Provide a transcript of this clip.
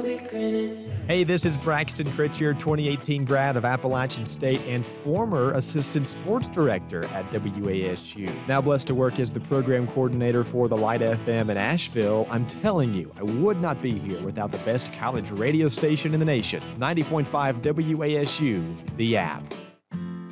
Hey, this is Braxton Critchier, 2018 grad of Appalachian State and former assistant sports director at WASU. Now blessed to work as the program coordinator for the Light FM in Asheville. I'm telling you, I would not be here without the best college radio station in the nation. 90.5 WASU, the app.